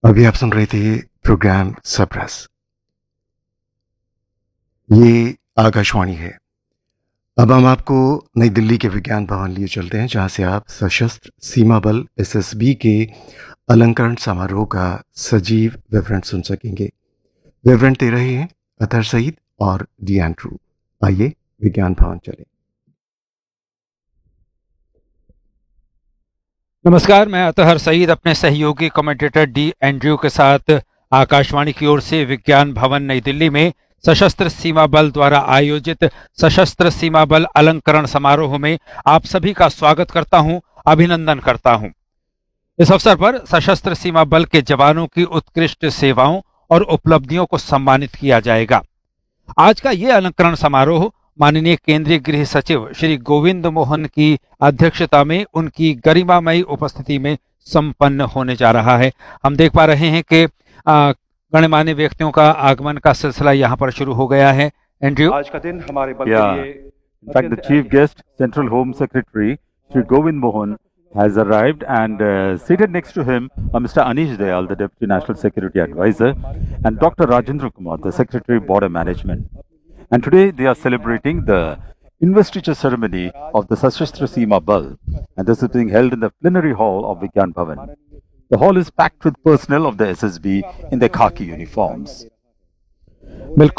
अभी आप सुन रहे थे प्रोग्राम सप्रेस। ये आकाशवाणी है। अब हम आपको नई दिल्ली के विज्ञान भवन लिए चलते हैं, जहां से आप सशस्त्र सीमा बल एसएसबी के अलंकरण समारोह का सजीव विवरण सुन सकेंगे। विवरण दे रहे हैं अतहर सईद और डी एंड्रू। आइए विज्ञान भवन चले। नमस्कार, मैं अतहर सईद अपने सहयोगी कमेंटेटर डी एंड्रयू के साथ आकाशवाणी की ओर से विज्ञान भवन नई दिल्ली में सशस्त्र सीमा बल द्वारा आयोजित सशस्त्र सीमा बल अलंकरण समारोह में आप सभी का स्वागत करता हूं, अभिनंदन करता हूं। इस अवसर पर सशस्त्र सीमा बल के जवानों की उत्कृष्ट सेवाओं और उपलब्धियों को सम्मानित किया जाएगा। आज का ये अलंकरण समारोह माननीय केंद्रीय गृह सचिव श्री गोविंद मोहन की अध्यक्षता में उनकी गरिमामयी उपस्थिति में संपन्न होने जा रहा है। हम देख पा रहे हैं कि गणमान्य व्यक्तियों का आगमन का सिलसिला यहाँ पर शुरू हो गया है। एंड्रयू, आज का दिन हमारे बल के लिए in fact the chief guest Central Home Secretary Shri Govind Mohan has arrived and seated next to him Mr. Anish Dayal, the Deputy National Security Advisor, and Dr. Rajendra Kumar, the Secretary Border Management. And today they are celebrating the investiture ceremony of the Sashastra Seema Bal, and this is being held in the plenary hall of Vigyan Bhavan. The hall is packed with personnel of the SSB in their khaki uniforms. बिल्कुल